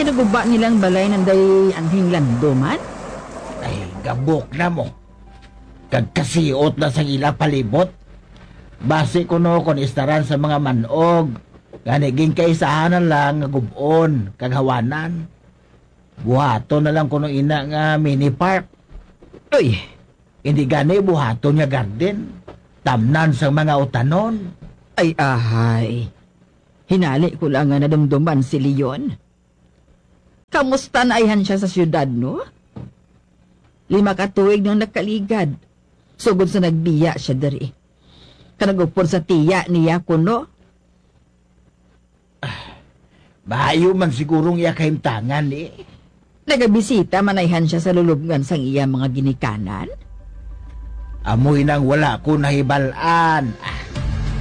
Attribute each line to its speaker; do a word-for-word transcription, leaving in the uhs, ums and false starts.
Speaker 1: ginaguba nilang balay ng day anhing lando man?
Speaker 2: Ay, gabok na mo. Kagkasiot na sa ila palibot. Base ko no kon istaran sa mga manog. Ganiging kaisahanan lang nga gubon, kaghawanan. Buhato na lang kuno ina nga mini park.
Speaker 1: Uy,
Speaker 2: Hindi gani buhato nga garden. Tamnan sa mga utanon.
Speaker 1: ay ahay. Hinali ko lang nga nadumduman si Leon. Kamusta na ayhan siya sa syudad, no? Lima ka tuig nang nakaligad. Sugod sa nagbiya siya dari. Kanagupon sa tiya niya kuno.
Speaker 2: Bahayo man sigurong iya kahimtangan eh.
Speaker 1: Nagabisita manayhan siya sa lulubngan sang iya mga ginikanan.
Speaker 2: Amoy nang wala ko nahibalaan. Ah,